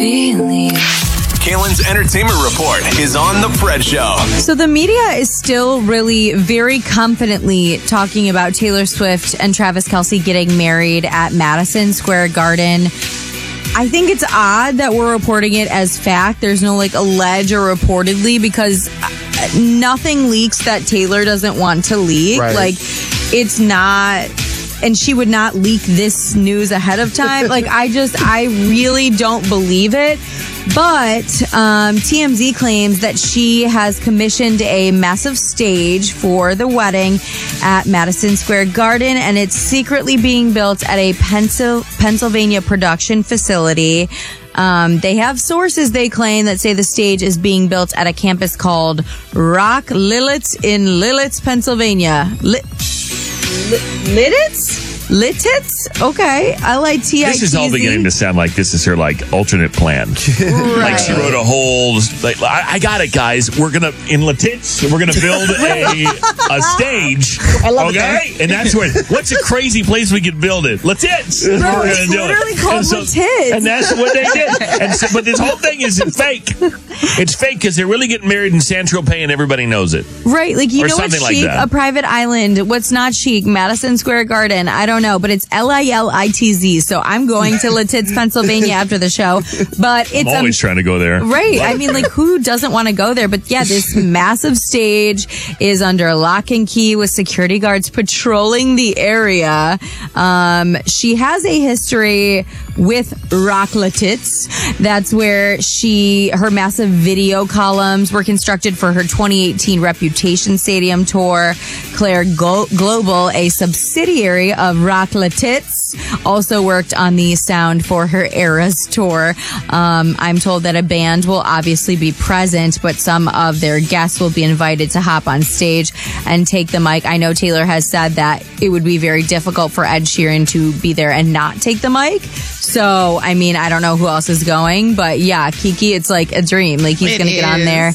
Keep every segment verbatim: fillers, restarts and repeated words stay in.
feel you. Kaylin's Entertainment Report is on The Fred Show. So the media is still really very confidently talking about Taylor Swift and Travis Kelce getting married at Madison Square Garden. I think it's odd that we're reporting it as fact. There's no like allege or reportedly, because nothing leaks that Taylor doesn't want to leak. Right. Like, it's not... And she would not leak this news ahead of time. Like, I just, I really don't believe it. But um, T M Z claims that she has commissioned a massive stage for the wedding at Madison Square Garden, and it's secretly being built at a Pencil- Pennsylvania production facility. Um, they have sources, they claim, that say the stage is being built at a campus called Rock Lilith in Lilith, Pennsylvania. Li- Littitz? Littitz? Okay. L I T I T Z. This is all beginning to sound like this is her, like, alternate plan. Right. Like, she wrote a whole, like, I, I got it, guys. We're going to, in Littitz, we're going to build a a stage. I love okay? it. And that's where, what's a crazy place we could build it? Littitz. Bro, We're it's gonna do literally it. called And so- Littitz. And that's what they did. And so, but this whole thing is fake. It's fake because they're really getting married in San Tropez and everybody knows it. Right, like, you Or know what's something like chic? that. A private island. What's not chic? Madison Square Garden. I don't know, but it's L I L I T Z. So I'm going to Littitz, Pennsylvania after the show. But it's I'm always um, trying to go there. Right. I mean, like, who doesn't want to go there? But yeah, this massive stage is under lock and key with security guards patrolling the area. Um, she has a history with Rock Littitz. That's where she, her massive video columns were constructed for her twenty eighteen Reputation Stadium tour. Claire Go- Global, a subsidiary of Rock Littitz, also worked on the sound for her Eras tour. Um, I'm told that a band will obviously be present, but some of their guests will be invited to hop on stage and take the mic. I know Taylor has said that it would be very difficult for Ed Sheeran to be there and not take the mic. So, I mean, I don't know who else is going, but yeah, Kiki, it's like a dream. Like, he's going to get on there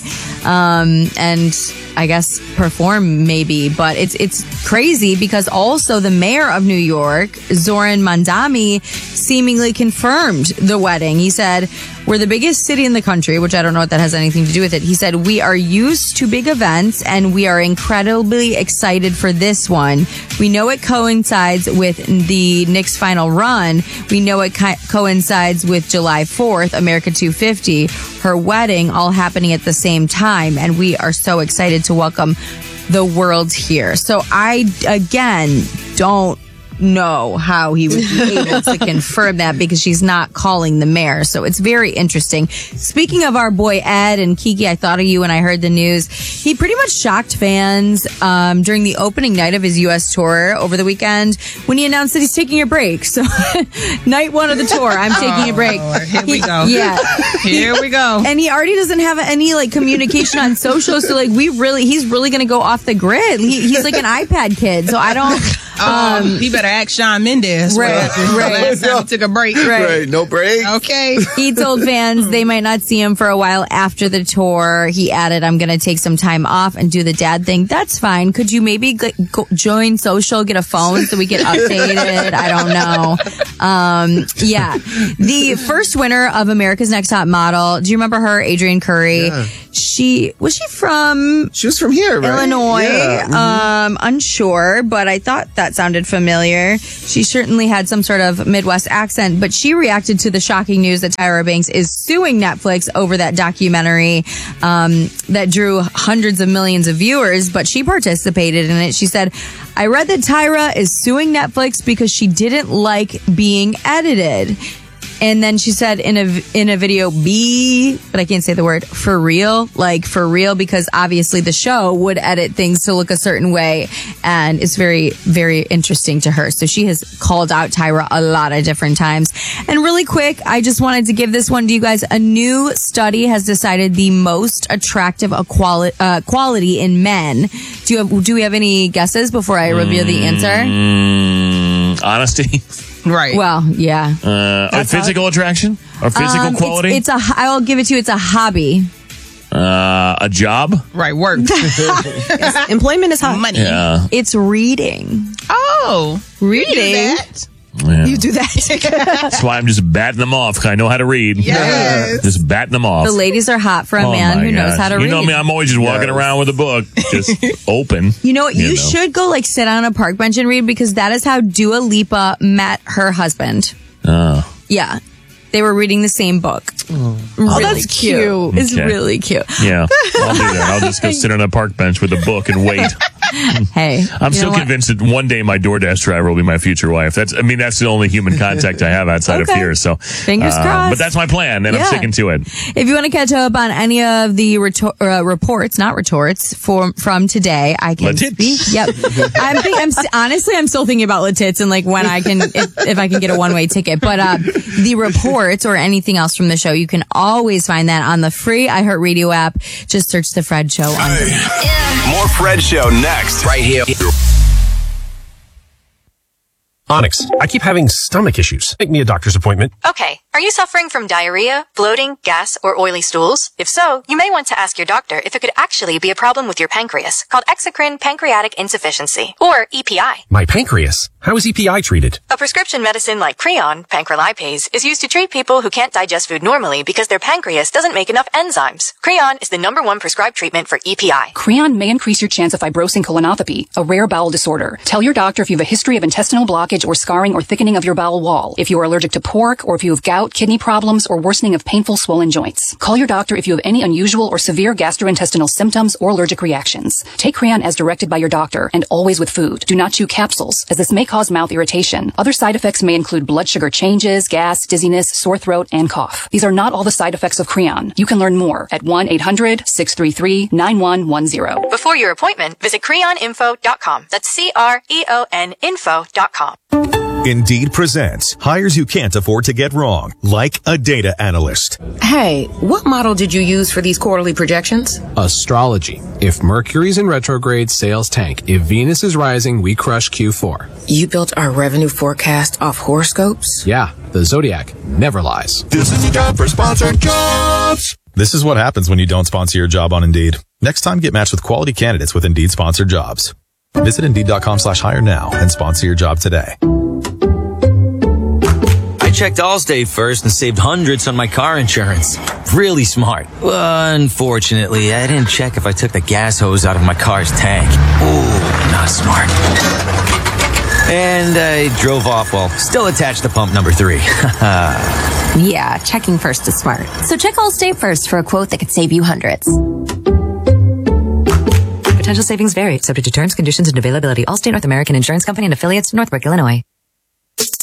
um, and I guess perform maybe. But it's it's crazy because also the mayor of New York, Zoran Mandami, seemingly confirmed the wedding. He said, "We're the biggest city in the country," which I don't know what that has anything to do with it. He said, "We are used to big events and we are incredibly excited for this one. We know it coincides with the Knicks' final run. We know it co- coincides with July fourth, America two fifty, her wedding, all happening at the same time. And we are so excited to welcome the world here." So I, again, don't know how he would be able to confirm that because she's not calling the mayor. So it's very interesting. Speaking of our boy Ed and Kiki, I thought of you when I heard the news. He pretty much shocked fans um, during the opening night of his U S tour over the weekend when he announced that he's taking a break. So night one of the tour, I'm taking oh, a break. Lord. Here we He- go. Yeah. Here we go. And he already doesn't have any like communication on social. So like we really, he's really going to go off the grid. He, he's like an iPad kid. So I don't. Um, he better ask Shawn Mendes. Right, what happened right. Last time he took a break. Right. Right, no break. Okay. He told fans they might not see him for a while after the tour. He added, "I'm going to take some time off and do the dad thing." That's fine. Could you maybe g- go join social, get a phone so we get updated? I don't know. Um, yeah. The first winner of America's Next Top Model, do you remember her? Adrienne Curry. Yeah. She, was she from She was from here, right? Illinois? Yeah. Mhm. Um, unsure, but I thought that sounded familiar. She certainly had some sort of Midwest accent, but she reacted to the shocking news that Tyra Banks is suing Netflix over that documentary um, that drew hundreds of millions of viewers, but she participated in it. She said, "I read that Tyra is suing Netflix because she didn't like being edited." And then she said in a in a video, "Be," but I can't say the word, "for real," like for real, because obviously the show would edit things to look a certain way, and it's very, very interesting to her. So she has called out Tyra a lot of different times. And really quick, I just wanted to give this one to you guys. A new study has decided the most attractive equali- uh, quality in men. Do you have, do we have any guesses before I reveal the answer? Mm, honesty. Right. Well, yeah. Uh, a physical attraction? Or physical Um, quality? It's, it's a. I'll give it to you. It's a hobby. uh, a job? right. Work. Employment is hot. Money. Yeah. It's reading. Oh. Reading. We do that. Yeah. You do that. That's why I'm just batting them off. 'Cause I know how to read. Yes. Just batting them off. The ladies are hot for a Oh, man my who knows gosh. how to you read. You know me, I'm always just walking Yes. around with a book, just open. You know what? You, know. should go like sit on a park bench and read, because that is how Dua Lipa met her husband. Oh. Yeah. They were reading the same book. Oh, Really that's cute. It's Okay. really cute. Yeah, I'll do that. I'll just go sit on a park bench with a book and wait. Hey, I'm you so know what? convinced that one day my DoorDash driver will be my future wife. That's, I mean, that's the only human contact I have outside Okay. of here. So, Fingers uh, crossed. But that's my plan, and Yeah. I'm sticking to it. If you want to catch up on any of the retor- uh, reports, not retorts, from from today, I can Letits. speak. Yep. I'm, think, I'm s- honestly, I'm still thinking about Letits and like when I can, if, if I can get a one way ticket. But uh, the reports or anything else from the show, you can always find that on the free iHeartRadio app. Just search the Fred Show. On More Fred Show next. Right here. Onyx, I keep having stomach issues. Make me a doctor's appointment. Okay, are you suffering from diarrhea, bloating, gas, or oily stools? If so, you may want to ask your doctor if it could actually be a problem with your pancreas, called exocrine pancreatic insufficiency, or E P I. My pancreas. How is E P I treated? A prescription medicine like Creon, pancrelipase, is used to treat people who can't digest food normally because their pancreas doesn't make enough enzymes. Creon is the number one prescribed treatment for E P I. Creon may increase your chance of fibrosing colonopathy, a rare bowel disorder. Tell your doctor if you have a history of intestinal blockage or scarring or thickening of your bowel wall, if you are allergic to pork, or if you have gout, kidney problems, or worsening of painful swollen joints. Call your doctor if you have any unusual or severe gastrointestinal symptoms or allergic reactions. Take Creon as directed by your doctor, and always with food. Do not chew capsules, as this may cause mouth irritation. Other side effects may include blood sugar changes, gas, dizziness, sore throat, and cough. These are not all the side effects of Creon. You can learn more at one eight hundred six three three nine one one zero. Before your appointment, visit creon info dot com. That's C R E O N info dot com. Indeed presents hires you can't afford to get wrong, like a data analyst. Hey, what model did you use for these quarterly projections? Astrology. If Mercury's in retrograde, sales tank. If Venus is rising, we crush Q four. You built our revenue forecast off horoscopes? Yeah, the Zodiac never lies. This is a job for sponsored jobs. This is what happens when you don't sponsor your job on Indeed. Next time, get matched with quality candidates with Indeed sponsored jobs. Visit Indeed.com slash hire now and sponsor your job today. I checked Allstate first and saved hundreds on my car insurance. Really smart. Unfortunately, I didn't check if I took the gas hose out of my car's tank. Ooh, not smart. And I drove off while still attached to pump number three. Yeah, checking first is smart. So check Allstate first for a quote that could save you hundreds. Potential savings vary, subject to terms, conditions, and availability. Allstate North American Insurance Company and affiliates, Northbrook, Illinois.